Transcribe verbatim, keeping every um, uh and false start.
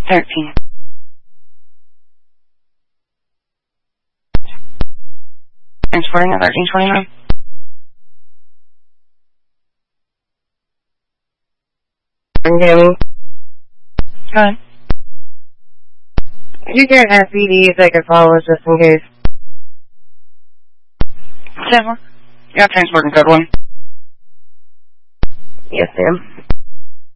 thirteen. Transporting at thirteen twenty-nine. Gaming. Go ahead. You can have P D if they can follow us just in case. Seven. You have transporting code one. Yes, ma'am.